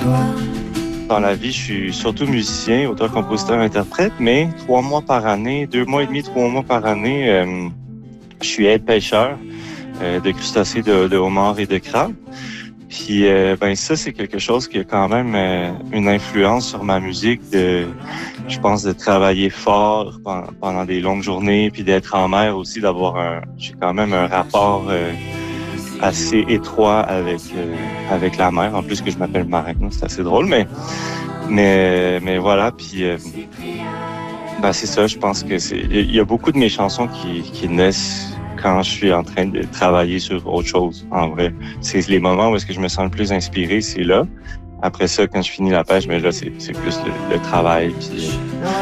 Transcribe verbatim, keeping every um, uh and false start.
Dans la vie, je suis surtout musicien, auteur, compositeur, interprète, mais trois mois par année, deux mois et demi, trois mois par année, euh, je suis aide-pêcheur euh, de crustacés, de, de homards et de crabes. Puis, euh, ben ça, c'est quelque chose qui a quand même euh, une influence sur ma musique. De, je pense de travailler fort pendant, pendant des longues journées, puis d'être en mer aussi, d'avoir un, j'ai quand même un rapport euh, assez étroit avec euh, avec la mer. En plus que je m'appelle marin, c'est assez drôle, mais mais mais voilà. Puis, euh, ben c'est ça. Je pense que c'est, il y a beaucoup de mes chansons qui qui naissent quand je suis en train de travailler sur autre chose, en vrai. C'est les moments où est-ce que je me sens le plus inspiré, c'est là. Après ça, quand je finis la pêche, mais là, c'est, c'est plus le, le travail. Puis,